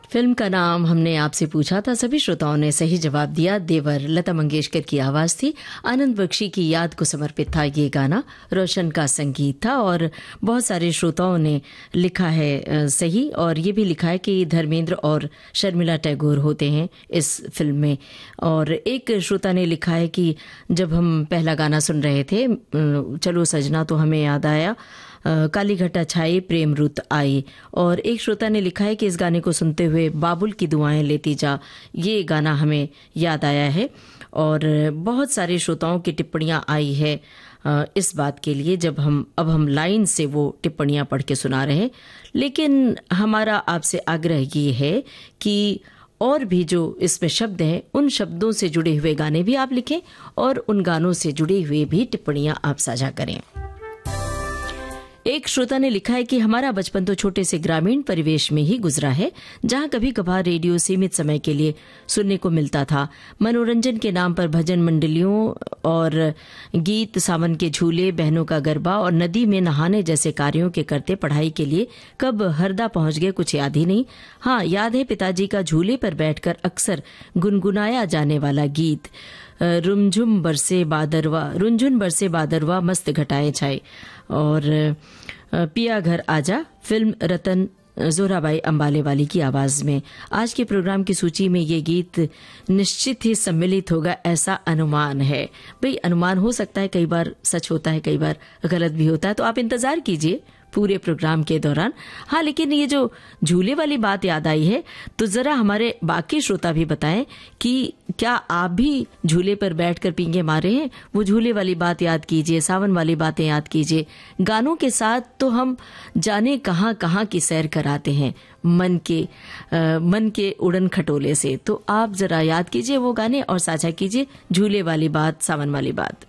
Film का नाम हमने आपसे पूछा था, सभी श्रोताओं ने सही जवाब दिया। देवर लता मंगेशकर की आवाज थी, आनंद बख्शी की याद को समर्पित था ये गाना, रोशन का संगीत था और बहुत सारे श्रोताओं ने लिखा है सही, और ये भी लिखा है कि धर्मेंद्र और शर्मिला टैगोर होते हैं इस फिल्म में। और एक श्रोता ने लिखा है कि जब हम पहला गाना सुन रहे थे चलो सजना, तो हमें याद आया काली घटा छाई प्रेम रुत आई। और एक श्रोता ने लिखा है कि इस गाने को सुनते हुए बाबुल की दुआएं लेती जा, ये गाना हमें याद आया है। और बहुत सारे श्रोताओं की टिप्पणियां आई है इस बात के लिए, जब हम लाइन से वो टिप्पणियां पढ़ के सुना रहे हैं। लेकिन हमारा आपसे आग्रह ये है कि और भी जो इसमें शब्द हैं उन शब्दों से जुड़े हुए गाने भी आप लिखें और उन गानों से जुड़े हुए भी टिप्पणियां आप साझा करें। एक श्रोता ने लिखा है कि हमारा बचपन तो छोटे से ग्रामीण परिवेश में ही गुजरा है, जहां कभी कभार रेडियो सीमित समय के लिए सुनने को मिलता था। मनोरंजन के नाम पर भजन मंडलियों और गीत, सावन के झूले, बहनों का गरबा और नदी में नहाने जैसे कार्यों के करते पढ़ाई के लिए कब हरदा पहुंच गए कुछ याद ही नहीं। हाँ, याद है पिताजी का झूले पर बैठकर अक्सर गुनगुनाया जाने वाला गीत, रुमझुम बरसे बादरवा मस्त घटाए छाए। और पिया घर आजा फिल्म रतन जोराबाई अंबाले वाली की आवाज में। आज के प्रोग्राम की सूची में ये गीत निश्चित ही सम्मिलित होगा, ऐसा अनुमान है। भाई अनुमान हो सकता है, कई बार सच होता है, कई बार गलत भी होता है, तो आप इंतजार कीजिए पूरे प्रोग्राम के दौरान। हाँ, लेकिन ये जो झूले वाली बात याद आई है, तो जरा हमारे बाकी श्रोता भी बताएं कि क्या आप भी झूले पर बैठकर पींगे मारे हैं। वो झूले वाली बात याद कीजिए, सावन वाली बातें याद कीजिए। गानों के साथ तो हम जाने कहाँ कहाँ की सैर कराते हैं मन के उड़न खटोले से। तो आप जरा याद कीजिए वो गाने और साझा कीजिए झूले वाली बात, सावन वाली बात।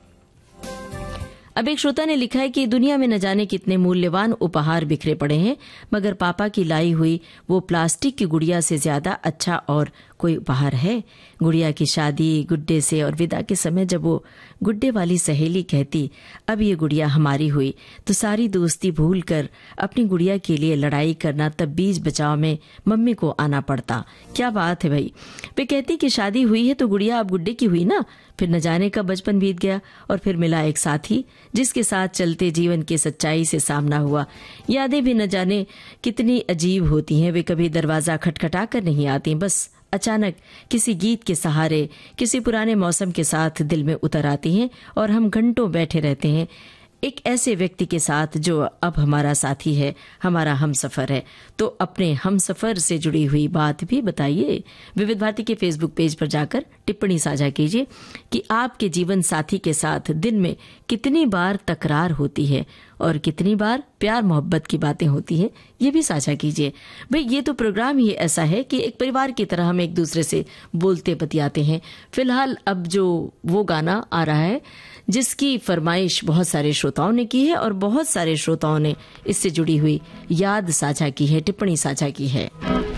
अब एक श्रोता ने लिखा है कि दुनिया में न जाने कितने मूल्यवान उपहार बिखरे पड़े हैं, मगर पापा की लाई हुई वो प्लास्टिक की गुड़िया से ज्यादा अच्छा और कोई उपहार है। गुड़िया की शादी, गुड्डे से और विदा के समय जब वो गुड्डे वाली सहेली कहती अब ये गुड़िया हमारी हुई, तो सारी दोस्ती भूल कर अपनी गुड़िया के लिए लड़ाई करना, तब बीच बचाव में मम्मी को आना पड़ता। क्या बात है भाई। वे कहती कि शादी हुई है तो गुड़िया अब गुड्डे की हुई ना। फिर न जाने कब बचपन बीत गया और फिर मिला एक साथी जिसके साथ चलते जीवन के सच्चाई से सामना हुआ। यादें भी न जाने कितनी अजीब होती हैं, वे कभी दरवाजा खटखटा कर नहीं आती, बस अचानक किसी गीत के सहारे, किसी पुराने मौसम के साथ दिल में उतर आती हैं और हम घंटों बैठे रहते हैं एक ऐसे व्यक्ति के साथ जो अब हमारा साथी है, हमारा हमसफर है। तो अपने हमसफर से जुड़ी हुई बात भी बताइए। विविध भारती के फेसबुक पेज पर जाकर टिप्पणी साझा कीजिए कि आपके जीवन साथी के साथ दिन में कितनी बार तकरार होती है और कितनी बार प्यार मोहब्बत की बातें होती हैं, ये भी साझा कीजिए। भाई ये तो प्रोग्राम ही ऐसा है कि एक परिवार की तरह हम एक दूसरे से बोलते बतियाते हैं। फिलहाल अब जो वो गाना आ रहा है जिसकी फरमाइश बहुत सारे श्रोताओं ने की है और बहुत सारे श्रोताओं ने इससे जुड़ी हुई याद साझा की है, टिप्पणी साझा की है।